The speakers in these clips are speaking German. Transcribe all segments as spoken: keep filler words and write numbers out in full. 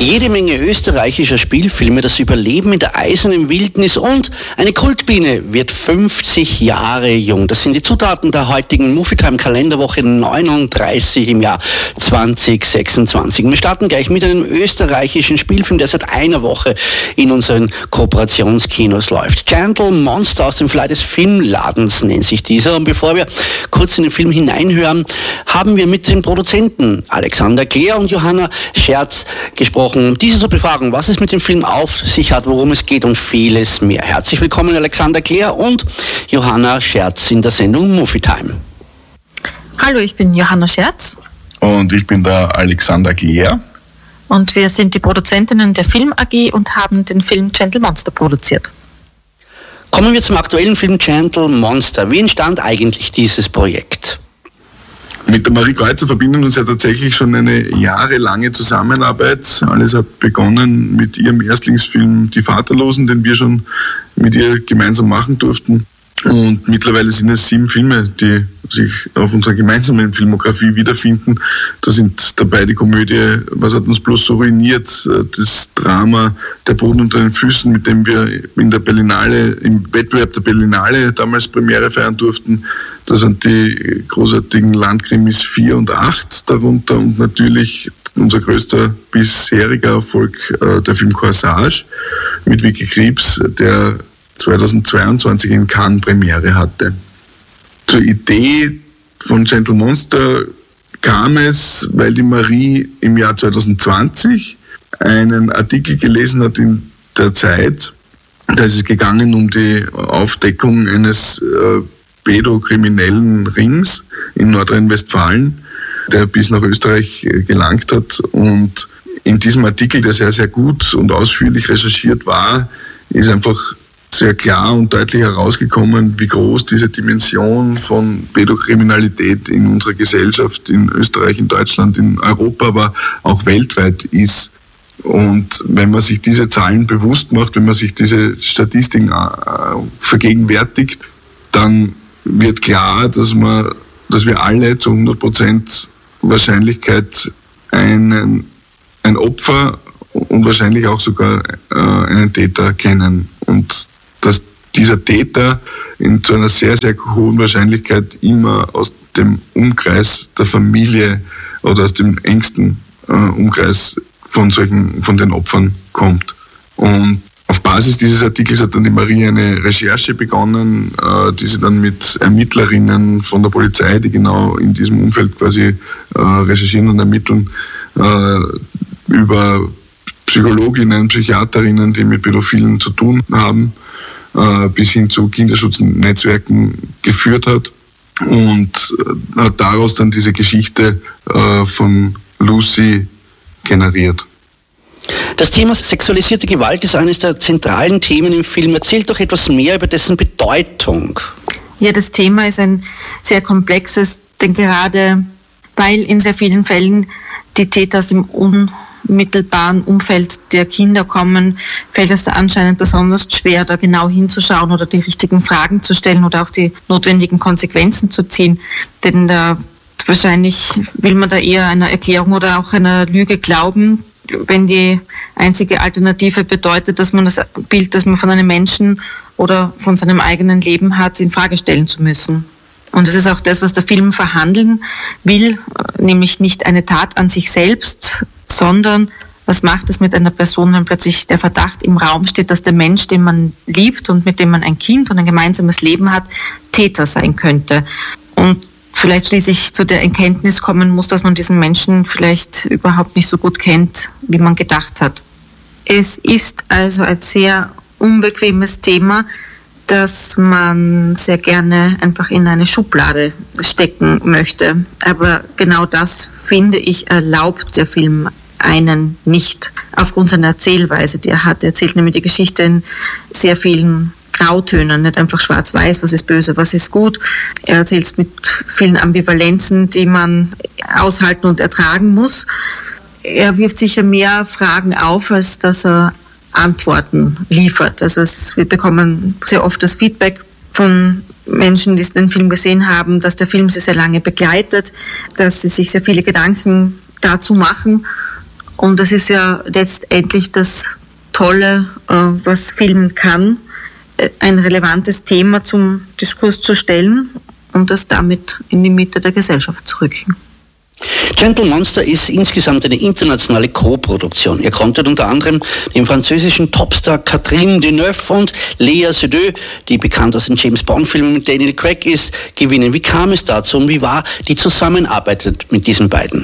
Jede Menge österreichischer Spielfilme, das Überleben in der eisernen Wildnis und eine Kultbiene wird fünfzig Jahre jung. Das sind die Zutaten der heutigen Movietime-Kalenderwoche neununddreißig im Jahr zwanzig sechsundzwanzig. Wir starten gleich mit einem österreichischen Spielfilm, der seit einer Woche in unseren Kooperationskinos läuft. Gentle Monster aus dem Verleih des Filmladens nennt sich dieser. Und bevor wir kurz in den Film hineinhören, haben wir mit den Produzenten Alexander Klehr und Johanna Scherz gesprochen, um diese zu befragen, was es mit dem Film auf sich hat, worum es geht und vieles mehr. Herzlich willkommen Alexander Klehr und Johanna Scherz in der Sendung Movietime. Hallo, ich bin Johanna Scherz. Und ich bin der Alexander Klehr. Und wir sind die Produzentinnen der Film A G und haben den Film Gentle Monster produziert. Kommen wir zum aktuellen Film Gentle Monster. Wie entstand eigentlich dieses Projekt? Mit der Marie Kreuzer verbinden uns ja tatsächlich schon eine jahrelange Zusammenarbeit. Alles hat begonnen mit ihrem Erstlingsfilm Die Vaterlosen, den wir schon mit ihr gemeinsam machen durften. Und mittlerweile sind es sieben Filme, die sich auf unserer gemeinsamen Filmografie wiederfinden. Da sind dabei die Komödie Was hat uns bloß so ruiniert, das Drama Der Boden unter den Füßen, mit dem wir in der Berlinale, im Wettbewerb der Berlinale damals Premiere feiern durften. Da sind die großartigen Landkrimis vier und acht darunter und natürlich unser größter bisheriger Erfolg, äh, der Film Corsage mit Vicky Krieps, der zweitausendzweiundzwanzig in Cannes Premiere hatte. Zur Idee von Gentle Monster kam es, weil die Marie im Jahr zweitausendzwanzig einen Artikel gelesen hat in der Zeit. Da ist es gegangen um die Aufdeckung eines äh, pädokriminellen Rings in Nordrhein-Westfalen, der bis nach Österreich gelangt hat. Und in diesem Artikel, der sehr, sehr gut und ausführlich recherchiert war, ist einfach sehr klar und deutlich herausgekommen, wie groß diese Dimension von Pädokriminalität in unserer Gesellschaft, in Österreich, in Deutschland, in Europa, aber auch weltweit ist. Und wenn man sich diese Zahlen bewusst macht, wenn man sich diese Statistiken vergegenwärtigt, dann wird klar, dass man, dass wir alle zu hundert Prozent Wahrscheinlichkeit einen, ein Opfer und wahrscheinlich auch sogar äh, einen Täter kennen. Und dass dieser Täter in zu einer sehr, sehr hohen Wahrscheinlichkeit immer aus dem Umkreis der Familie oder aus dem engsten äh, Umkreis von solchen, von den Opfern kommt. Und auf Basis dieses Artikels hat dann die Marie eine Recherche begonnen, äh, die sie dann mit Ermittlerinnen von der Polizei, die genau in diesem Umfeld quasi äh, recherchieren und ermitteln, äh, über Psychologinnen, Psychiaterinnen, die mit Pädophilen zu tun haben, äh, bis hin zu Kinderschutznetzwerken geführt hat und äh, hat daraus dann diese Geschichte äh, von Lucy generiert. Das Thema sexualisierte Gewalt ist eines der zentralen Themen im Film. Erzählt doch etwas mehr über dessen Bedeutung. Ja, das Thema ist ein sehr komplexes, denn gerade weil in sehr vielen Fällen die Täter aus dem unmittelbaren Umfeld der Kinder kommen, fällt es da anscheinend besonders schwer, da genau hinzuschauen oder die richtigen Fragen zu stellen oder auch die notwendigen Konsequenzen zu ziehen. Denn da wahrscheinlich will man da eher einer Erklärung oder auch einer Lüge glauben, wenn die einzige Alternative bedeutet, dass man das Bild, das man von einem Menschen oder von seinem eigenen Leben hat, in Frage stellen zu müssen. Und das ist auch das, was der Film verhandeln will, nämlich nicht eine Tat an sich selbst, sondern was macht es mit einer Person, wenn plötzlich der Verdacht im Raum steht, dass der Mensch, den man liebt und mit dem man ein Kind und ein gemeinsames Leben hat, Täter sein könnte. Und vielleicht schließlich zu der Erkenntnis kommen muss, dass man diesen Menschen vielleicht überhaupt nicht so gut kennt, wie man gedacht hat. Es ist also ein sehr unbequemes Thema, das man sehr gerne einfach in eine Schublade stecken möchte. Aber genau das, finde ich, erlaubt der Film einen nicht, aufgrund seiner Erzählweise, die er hat. Er erzählt nämlich die Geschichte in sehr vielen Grautönen, nicht einfach schwarz-weiß, was ist böse, was ist gut. Er erzählt es mit vielen Ambivalenzen, die man aushalten und ertragen muss. Er wirft sicher mehr Fragen auf, als dass er Antworten liefert. Also es, wir bekommen sehr oft das Feedback von Menschen, die den Film gesehen haben, dass der Film sie sehr lange begleitet, dass sie sich sehr viele Gedanken dazu machen Und das ist ja letztendlich das Tolle, was Film kann, ein relevantes Thema zum Diskurs zu stellen und das damit in die Mitte der Gesellschaft zu rücken. Gentle Monster ist insgesamt eine internationale Co-Produktion. Ihr konntet unter anderem den französischen Topstar Catherine Deneuve und Lea Seydoux, die bekannt aus den James-Bond-Filmen mit Daniel Craig ist, gewinnen. Wie kam es dazu und wie war die Zusammenarbeit mit diesen beiden?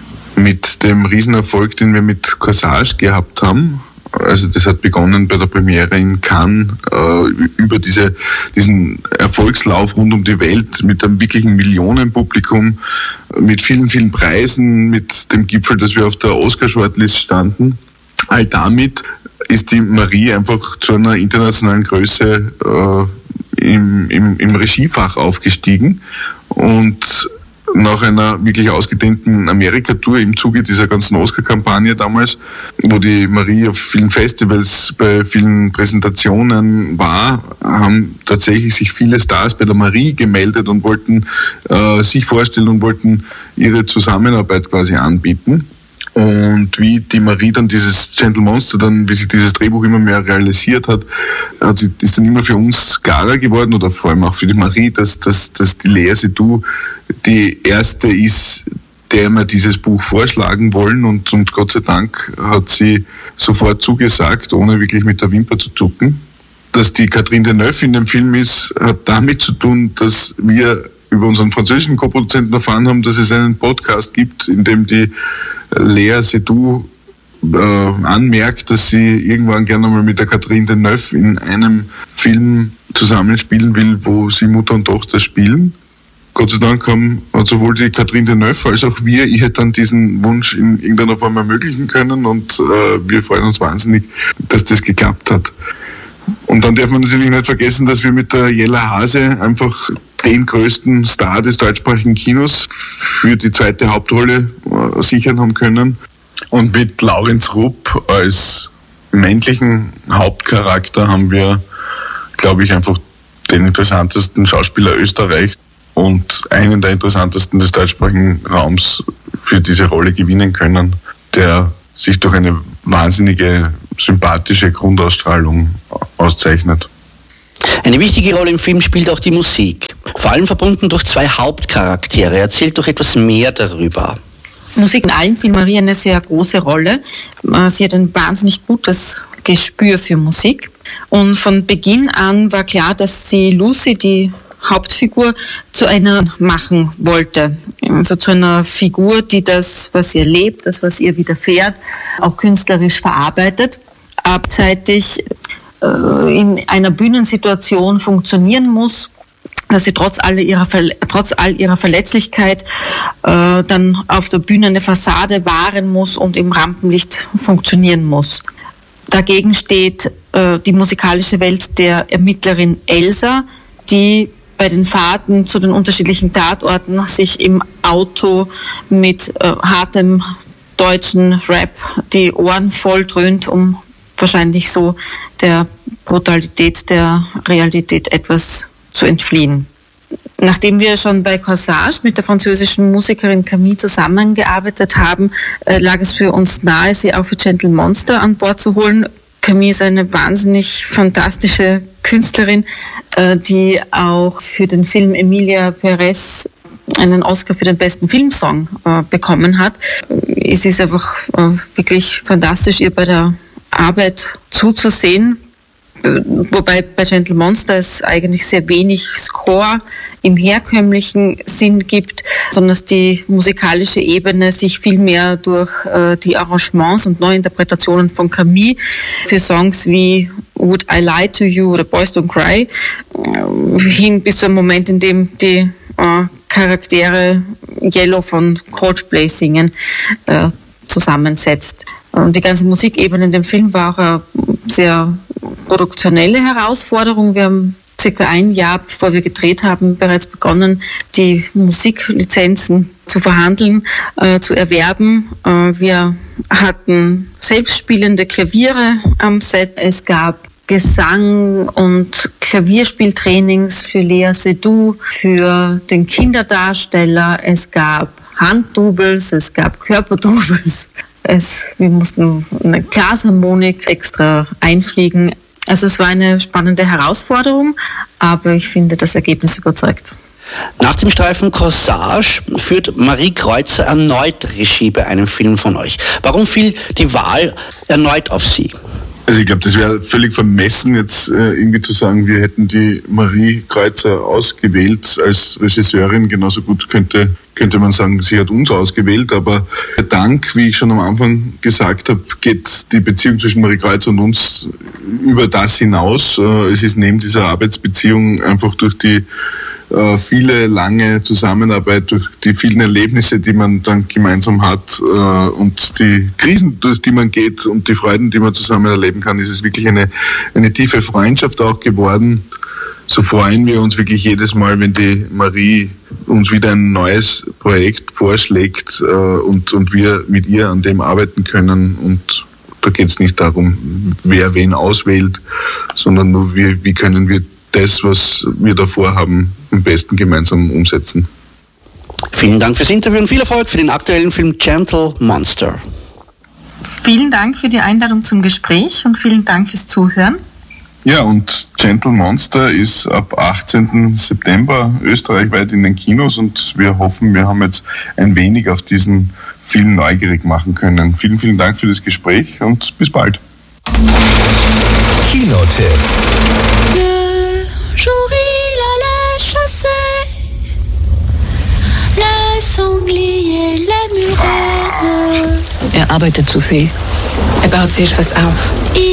Mit dem Riesenerfolg, den wir mit Corsage gehabt haben, also das hat begonnen bei der Premiere in Cannes, äh, über diese, diesen Erfolgslauf rund um die Welt mit einem wirklichen Millionenpublikum, mit vielen, vielen Preisen, mit dem Gipfel, dass wir auf der Oscar-Shortlist standen. All damit ist die Marie einfach zu einer internationalen Größe äh, im, im, im Regiefach aufgestiegen und nach einer wirklich ausgedehnten Amerika-Tour im Zuge dieser ganzen Oscar-Kampagne damals, wo die Marie auf vielen Festivals, bei vielen Präsentationen war, haben tatsächlich sich viele Stars bei der Marie gemeldet und wollten äh, sich vorstellen und wollten ihre Zusammenarbeit quasi anbieten. Und wie die Marie dann dieses Gentle Monster, dann, wie sich dieses Drehbuch immer mehr realisiert hat, hat sie, ist dann immer für uns klarer geworden oder vor allem auch für die Marie, dass, dass, dass die Lea Seydoux die erste ist, der wir dieses Buch vorschlagen wollen und, und Gott sei Dank hat sie sofort zugesagt, ohne wirklich mit der Wimper zu zucken. Dass die Catherine Deneuve in dem Film ist, hat damit zu tun, dass wir über unseren französischen Co-Produzenten erfahren haben, dass es einen Podcast gibt, in dem die Lea Seydoux äh, anmerkt, dass sie irgendwann gerne mal mit der Catherine Deneuve in einem Film zusammenspielen will, wo sie Mutter und Tochter spielen. Gott sei Dank haben, hat sowohl die Catherine Deneuve als auch wir ihr dann diesen Wunsch in irgendeiner Form ermöglichen können und äh, wir freuen uns wahnsinnig, dass das geklappt hat. Und dann darf man natürlich nicht vergessen, dass wir mit der Jella Hase einfach den größten Star des deutschsprachigen Kinos für die zweite Hauptrolle äh, sichern haben können. Und mit Laurenz Rupp als männlichen Hauptcharakter haben wir, glaube ich, einfach den interessantesten Schauspieler Österreichs und einen der interessantesten des deutschsprachigen Raums für diese Rolle gewinnen können, der sich durch eine wahnsinnige, sympathische Grundausstrahlung auszeichnet. Eine wichtige Rolle im Film spielt auch die Musik. Vor allem verbunden durch zwei Hauptcharaktere. Erzählt doch etwas mehr darüber. Musik in allen Filmen Marie eine sehr große Rolle. Sie hat ein wahnsinnig gutes Gespür für Musik. Und von Beginn an war klar, dass sie Lucy, die Hauptfigur, zu einer machen wollte. Also zu einer Figur, die das, was ihr lebt, das, was ihr widerfährt, auch künstlerisch verarbeitet. Abzeitig äh, in einer Bühnensituation funktionieren muss, dass sie trotz all ihrer, Verle- trotz all ihrer Verletzlichkeit äh, dann auf der Bühne eine Fassade wahren muss und im Rampenlicht funktionieren muss. Dagegen steht äh, die musikalische Welt der Ermittlerin Elsa, die bei den Fahrten zu den unterschiedlichen Tatorten sich im Auto mit äh, hartem deutschen Rap die Ohren voll dröhnt, um wahrscheinlich so der Brutalität der Realität etwas zu entfliehen. Nachdem wir schon bei Corsage mit der französischen Musikerin Camille zusammengearbeitet haben, äh, lag es für uns nahe, sie auch für Gentle Monster an Bord zu holen. Camille ist eine wahnsinnig fantastische Künstlerin, äh, die auch für den Film Emilia Perez einen Oscar für den besten Filmsong äh, bekommen hat. Es ist einfach äh, wirklich fantastisch, ihr bei der Arbeit zuzusehen. Wobei bei Gentle Monster es eigentlich sehr wenig Score im herkömmlichen Sinn gibt, sondern dass die musikalische Ebene sich viel mehr durch äh, die Arrangements und Neuinterpretationen von Camille für Songs wie Would I Lie to You oder Boys Don't Cry äh, hin bis zum Moment, in dem die äh, Charaktere Yellow von Coldplay singen, äh, zusammensetzt. Und die ganze Musikebene in dem Film war auch eine sehr produktionelle Herausforderung. Wir haben circa ein Jahr, bevor wir gedreht haben, bereits begonnen, die Musiklizenzen zu verhandeln, äh, zu erwerben. Äh, wir hatten selbstspielende Klaviere am Set. Es gab Gesang und Klavierspieltrainings für Lea Seydoux, für den Kinderdarsteller. Es gab Handdoubles, es gab Körperdoubles. Es, wir mussten eine Glasharmonik extra einfliegen. Also es war eine spannende Herausforderung, aber ich finde, das Ergebnis überzeugt. Nach dem Streifen Corsage führt Marie Kreuzer erneut Regie bei einem Film von euch. Warum fiel die Wahl erneut auf Sie? Also ich glaube, das wäre völlig vermessen, jetzt äh, irgendwie zu sagen, wir hätten die Marie Kreuzer ausgewählt als Regisseurin. Genauso gut könnte, könnte man sagen, sie hat uns ausgewählt. Aber der Dank, wie ich schon am Anfang gesagt habe, geht die Beziehung zwischen Marie Kreuzer und uns über das hinaus. Äh, es ist neben dieser Arbeitsbeziehung einfach durch die äh, viele lange Zusammenarbeit, durch die vielen Erlebnisse, die man dann gemeinsam hat äh, und die Krisen, durch die man geht und die Freuden, die man zusammen erleben kann, ist es wirklich eine, eine tiefe Freundschaft auch geworden. So freuen wir uns wirklich jedes Mal, wenn die Marie uns wieder ein neues Projekt vorschlägt äh, und, und wir mit ihr an dem arbeiten können. Und da geht es nicht darum, wer wen auswählt, sondern nur wie, wie können wir das, was wir davor haben, am besten gemeinsam umsetzen. Vielen Dank fürs Interview und viel Erfolg für den aktuellen Film Gentle Monster. Vielen Dank für die Einladung zum Gespräch und vielen Dank fürs Zuhören. Ja, und Gentle Monster ist ab achtzehnten September österreichweit in den Kinos und wir hoffen, wir haben jetzt ein wenig auf diesen Film neugierig machen können. Vielen, vielen Dank für das Gespräch und bis bald. Kinotipp. Er arbeitet zu See. Er baut sich was auf.